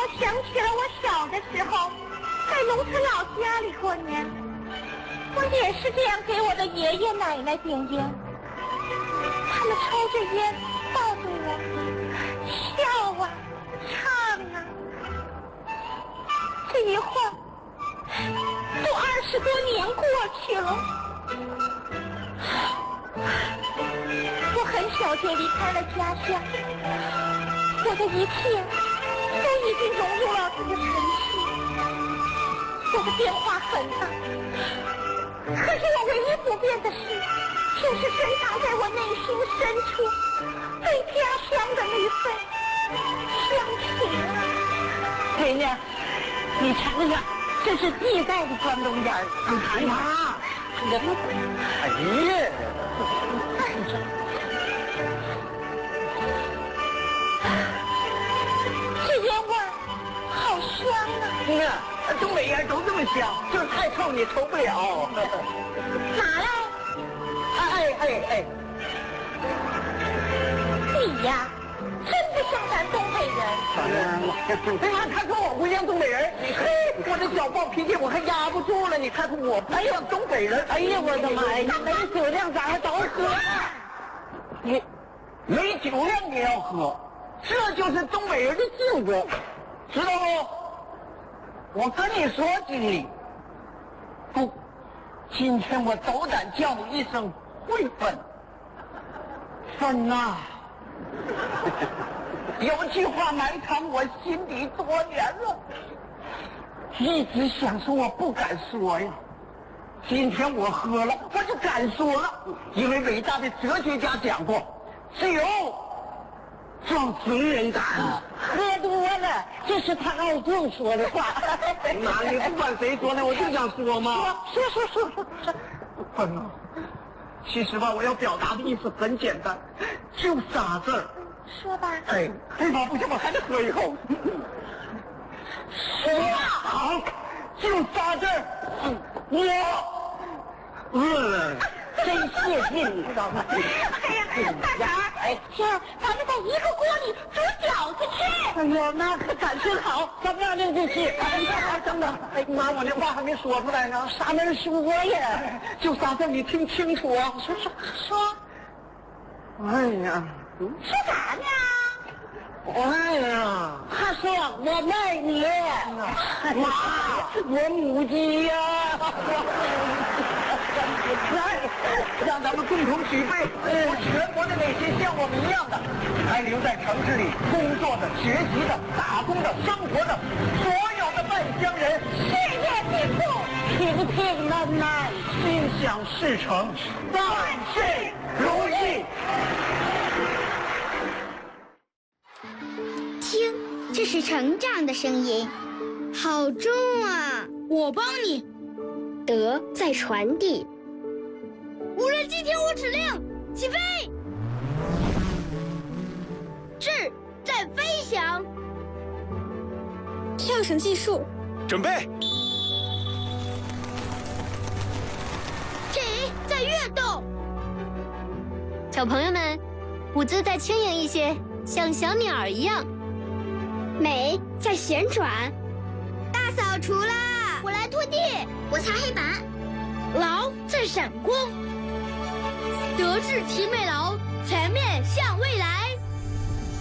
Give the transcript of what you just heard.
想起了我小的时候在农村老家里过年，我也是这样给我的爷爷奶奶点烟，他们抽着烟抱着我笑啊唱啊，这一会儿都20多年过去了。我很小就离开了家乡，我的一切都已经融入了这个城市，我的变化很大，可是我唯一不变的事，就是深藏在我内心深处对家乡的那份乡情啊。 闺女，你尝尝，这是地道的关东烟儿，你尝尝。 哎呀！ 这烟味儿好香啊！ 东北烟都这么香，就是太臭你抽不了。 拿来。 哎， 你呀，真不像咱东北人。 哎呀，他说我不像东北人，嘿，我这小暴脾气我还压不住了。你看看我不像东北人。哎呀，我的妈呀！你没酒量咱还都喝？你没酒量也要喝，这就是东北人的性格，知道不？我跟你说，经理，不，今天我斗胆叫你一声慧芬，芬呐。有句话埋藏我心底多年了，一直想说我不敢说呀。今天我喝了，我就敢说了，因为伟大的哲学家讲过，酒壮怂人胆。 喝多了，这是他二舅说的话。 妈，你不管谁说呢，我就想说嘛。 说。 芬呐，其实吧，我要表达的意思很简单，就仨字儿。 说吧。 哎妈，不行，我还得喝一口。 说好，就仨字儿，我饿了。 真泄劲，你知道吗？ 哎呀，大婶儿，今儿咱们在一个锅里煮饺子吃。 哎呦，那可感情好，咱们俩就去。 哎呀，等等，哎妈，我那话还没说出来呢。 啥能说呀？ 就仨字，你听清楚啊。 说。 哎呀， 说啥呢？ 哎呀， 他说我卖你， 妈， 我母鸡呀。 来，让咱们共同举杯，祝全国的那些像我们一样的，还留在城市里工作的、学习的、打工的、生活的所有的外乡人， 事业进步， 平平安安， 心想事成，万事如意。 听，这是成长的声音，好重啊！ 我帮你。 德在传递。 无人机听我指令，起飞！智在飞翔。 跳绳技术， 准备。 G在跃动。 小朋友们，舞姿再轻盈一些，像小鸟一样。 美在旋转。 大扫除啦！我来拖地，我擦黑板。劳在闪光。德智体美劳，全面向未来。